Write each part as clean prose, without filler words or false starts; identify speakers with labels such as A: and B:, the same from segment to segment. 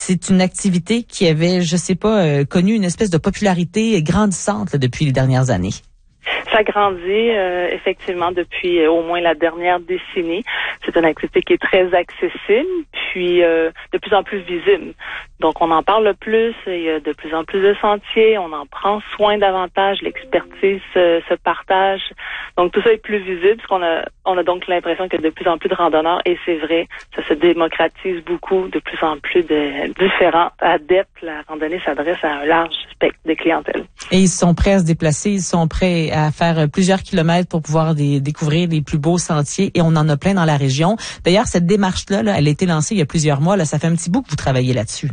A: c'est une activité qui avait, je sais pas, connu une espèce de popularité grandissante là, depuis les dernières années.
B: Ça grandit effectivement depuis au moins la dernière décennie. C'est une activité qui est très accessible, puis de plus en plus visible. Donc, on en parle plus, il y a de plus en plus de sentiers, on en prend soin davantage, l'expertise se partage. Donc, tout ça est plus visible, parce on a donc l'impression qu'il y a de plus en plus de randonneurs, et c'est vrai, ça se démocratise beaucoup, de plus en plus de différents adeptes. La randonnée s'adresse à un large spectre de clientèle.
A: Et ils sont prêts à se déplacer, ils sont prêts à faire plusieurs kilomètres pour pouvoir découvrir les plus beaux sentiers, et on en a plein dans la région. D'ailleurs, cette démarche-là, elle a été lancée il y a plusieurs mois, là, ça fait un petit bout que vous travaillez là-dessus.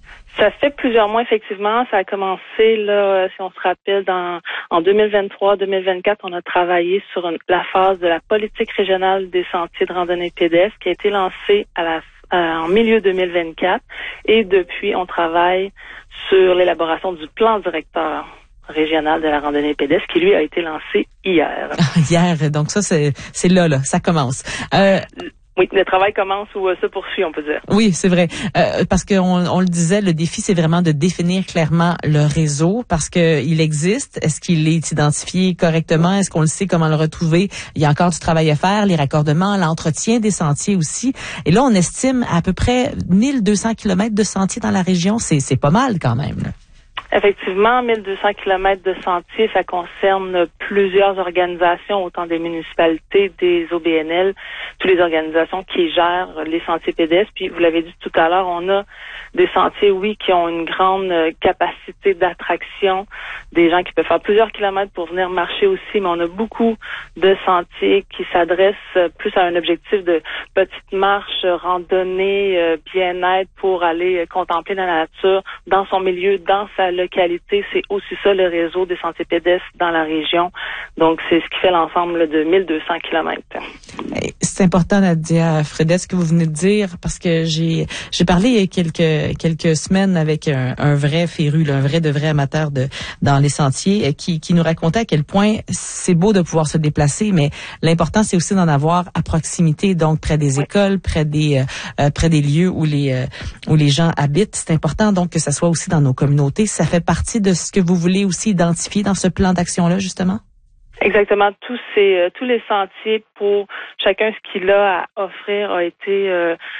B: Ça fait plusieurs mois, effectivement. Ça a commencé, là, si on se rappelle, en 2023-2024, on a travaillé sur la phase de la politique régionale des sentiers de randonnée pédestre qui a été lancée en milieu 2024. Et depuis, on travaille sur l'élaboration du plan directeur régional de la randonnée pédestre qui, lui, a été lancé hier.
A: Hier, donc ça, c'est là, ça commence.
B: Oui, le travail commence ou se poursuit, on peut dire.
A: Oui, c'est vrai. Parce que on le disait, le défi, c'est vraiment de définir clairement le réseau, parce que il existe. Est-ce qu'il est identifié correctement? Est-ce qu'on le sait comment le retrouver? Il y a encore du travail à faire, les raccordements, l'entretien des sentiers aussi. Et là, on estime à peu près 1200 kilomètres de sentiers dans la région. C'est pas mal quand même, là.
B: Effectivement, 1200 kilomètres de sentiers, ça concerne plusieurs organisations, autant des municipalités, des OBNL, toutes les organisations qui gèrent les sentiers pédestres. Puis, vous l'avez dit tout à l'heure, on a des sentiers, oui, qui ont une grande capacité d'attraction, des gens qui peuvent faire plusieurs kilomètres pour venir marcher aussi, mais on a beaucoup de sentiers qui s'adressent plus à un objectif de petite marche, randonnée, bien-être pour aller contempler la nature dans son milieu, dans sa localité. C'est aussi ça le réseau des sentiers pédestres dans la région. Donc, c'est ce qui fait l'ensemble de 1200 kilomètres.
A: C'est important, Nadia Fredette, ce que vous venez de dire, parce que j'ai parlé il y a quelques semaines avec un vrai féru, un vrai de vrai amateur dans les sentiers, qui nous racontait à quel point c'est beau de pouvoir se déplacer, mais l'important, c'est aussi d'en avoir à proximité, donc près des écoles, près des lieux où les gens habitent. C'est important, donc, que ça soit aussi dans nos communautés. Ça fait partie de ce que vous voulez aussi identifier dans ce plan d'action-là, justement?
B: Exactement. Tous les sentiers pour chacun ce qu'il a à offrir a été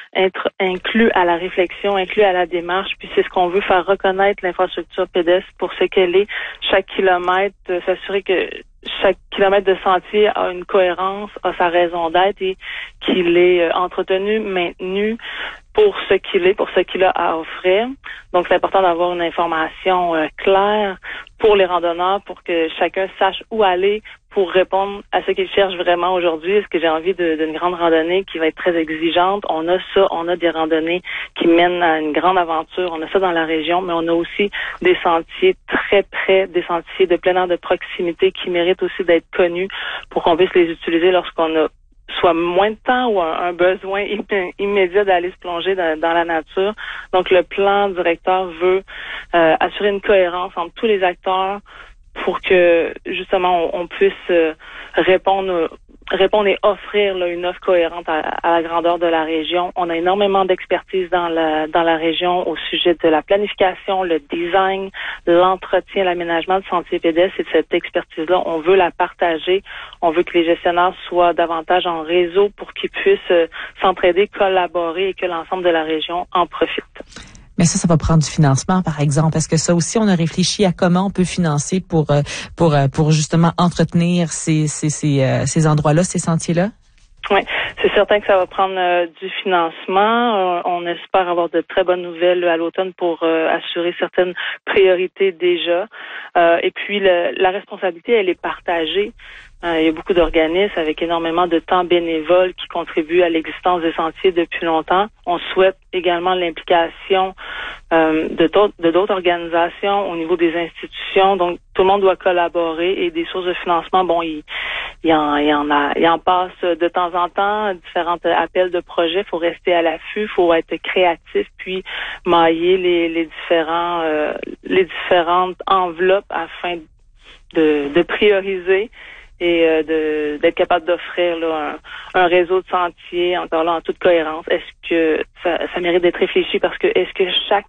B: inclus à la réflexion, inclus à la démarche. Puis c'est ce qu'on veut, faire reconnaître l'infrastructure pédestre pour ce qu'elle est. Chaque kilomètre, s'assurer que chaque kilomètre de sentier a une cohérence, a sa raison d'être et qu'il est entretenu, maintenu pour ce qu'il est, pour ce qu'il a à offrir. Donc, c'est important d'avoir une information claire pour les randonneurs, pour que chacun sache où aller pour répondre à ce qu'il cherche vraiment aujourd'hui. Est-ce que j'ai envie d'une grande randonnée qui va être très exigeante? On a ça, on a des randonnées qui mènent à une grande aventure. On a ça dans la région, mais on a aussi des sentiers très près, des sentiers de plein air de proximité qui méritent aussi d'être connus pour qu'on puisse les utiliser lorsqu'on a soit moins de temps ou un besoin immédiat d'aller se plonger dans la nature. Donc, le plan directeur veut assurer une cohérence entre tous les acteurs pour que, justement, on puisse répondre et offrir là, une offre cohérente à la grandeur de la région. On a énormément d'expertise dans la région au sujet de la planification, le design, l'entretien, l'aménagement de sentiers pédestres. Et cette expertise-là, on veut la partager. On veut que les gestionnaires soient davantage en réseau pour qu'ils puissent s'entraider, collaborer et que l'ensemble de la région en profite.
A: Mais ça va prendre du financement, par exemple. Est-ce que ça aussi, on a réfléchi à comment on peut financer pour justement entretenir ces endroits-là, ces sentiers-là?
B: Oui, c'est certain que ça va prendre du financement. On espère avoir de très bonnes nouvelles à l'automne pour assurer certaines priorités déjà. Et puis, la responsabilité, elle est partagée. Il y a beaucoup d'organismes avec énormément de temps bénévole qui contribuent à l'existence des sentiers depuis longtemps. On souhaite également l'implication de d'autres organisations au niveau des institutions. Donc, tout le monde doit collaborer et des sources de financement, bon, il en passe de temps en temps, différents appels de projets. Il faut rester à l'affût, il faut être créatif, puis mailler les différentes enveloppes afin de prioriser et d'être capable d'offrir là, un réseau de sentiers, encore là, en toute cohérence. Est-ce que ça mérite d'être réfléchi parce que est-ce que chaque